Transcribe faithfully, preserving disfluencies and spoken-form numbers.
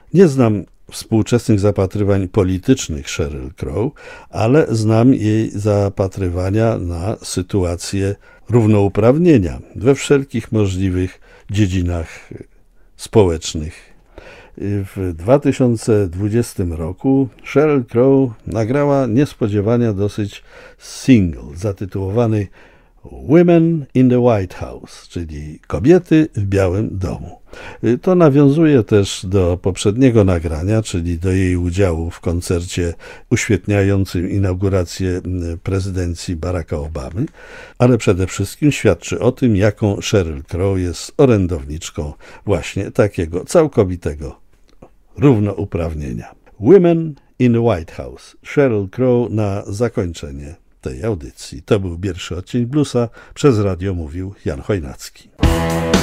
Nie znam współczesnych zapatrywań politycznych Sheryl Crow, ale znam jej zapatrywania na sytuację równouprawnienia we wszelkich możliwych dziedzinach społecznych. W dwa tysiące dwudziestym roku Sheryl Crow nagrała niespodziewanie dosyć single zatytułowany Women in the White House, czyli Kobiety w Białym Domu. To nawiązuje też do poprzedniego nagrania, czyli do jej udziału w koncercie uświetniającym inaugurację prezydencji Baracka Obamy, ale przede wszystkim świadczy o tym, jaką Sheryl Crow jest orędowniczką właśnie takiego całkowitego równouprawnienia. Women in the White House. Sheryl Crow na zakończenie tej audycji. To był pierwszy odcinek Bluesa. Przez radio mówił Jan Chojnacki.